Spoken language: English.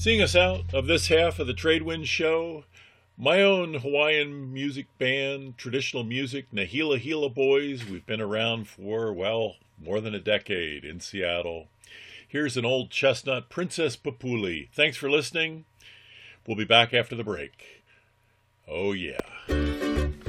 Seeing us out of this half of the Tradewind Show, my own Hawaiian music band, Traditional Music, Nahila Hila Boys. We've been around for, well, more than a decade in Seattle. Here's an old chestnut, Princess Papuli. Thanks for listening. We'll be back after the break. Oh, yeah.